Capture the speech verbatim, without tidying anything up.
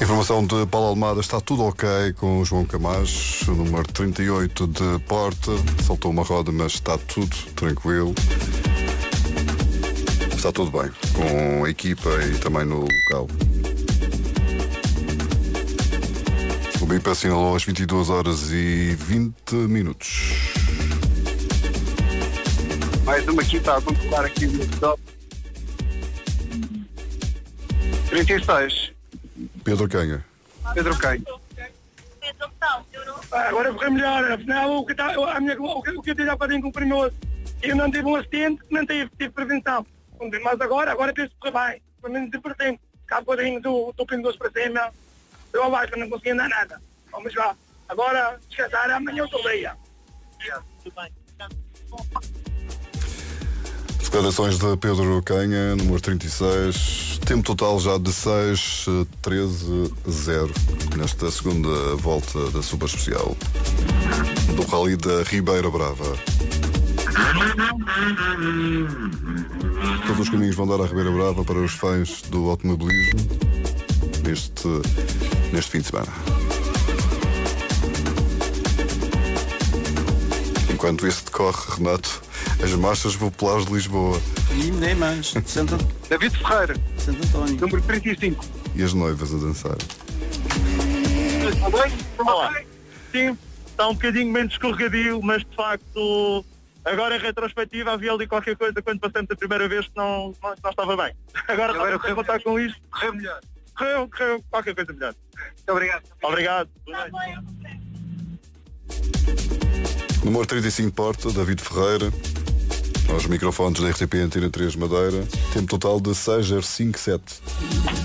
Informação de Paulo Almada, está tudo ok com o João Camacho, número trinta e oito de Porta. Saltou uma roda, mas está tudo tranquilo. Está tudo bem com a equipa e também no local. O B I P assinalou às vinte e duas horas e vinte minutos. Mais uma aqui, está a controlar aqui no stop. trinta e seis. Pedro Canha. Pedro Canha. Ah, agora correu melhor, afinal o que, tá, a minha, o que, o que eu tive há bocadinho comprimiu-se. Eu não tive um acidente, não tive, tive prevenção. Mas agora, agora penso que correr bem. Pelo menos de presente. Cá um bocadinho do, do pendor para cima. Eu abaixo, não consegui andar nada. Vamos lá. Agora, descansar, amanhã eu estou leia. Tudo bem. Declarações de Pedro Canha, número trinta e seis. Tempo total já de seis, treze, zero. Nesta segunda volta da Super Especial do Rally da Ribeira Brava. Todos os caminhos vão dar à Ribeira Brava para os fãs do automobilismo neste, neste fim de semana. Enquanto isso decorre, Renato, as marchas populares de Lisboa. E nem mais. Santo... David Ferreira. Santo António. Número trinta e cinco. E as noivas a dançar. Está bem? Olá. Sim, está um bocadinho menos escorregadio, mas de facto, agora em retrospectiva havia ali qualquer coisa quando passamos a primeira vez que não, não, não estava bem. Agora, agora correu contar com isto. Correu melhor. Correu, correu qualquer coisa melhor. Muito obrigado. Obrigado. Número trinta e cinco Porta, David Ferreira. Aos microfones da R T P Antena três Madeira. Tempo total de seis, zero cinco sete.